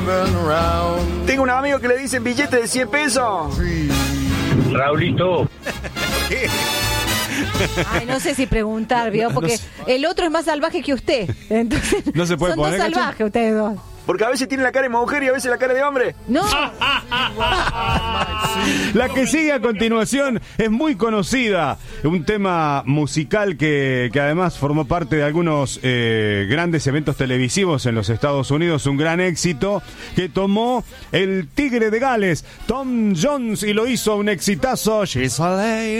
Tengo un amigo que le dicen billete de 100 pesos. Raulito. Ay, no sé si preguntar, ¿vio? Porque el otro es más salvaje que usted. Entonces, no se puede son poner, dos salvajes ustedes dos. Porque a veces tiene la cara de mujer y a veces la cara de hombre. No. La que sigue a continuación es muy conocida, un tema musical que además formó parte de algunos grandes eventos televisivos en los Estados Unidos, un gran éxito que tomó el Tigre de Gales, Tom Jones, y lo hizo un exitazo. She's a lady.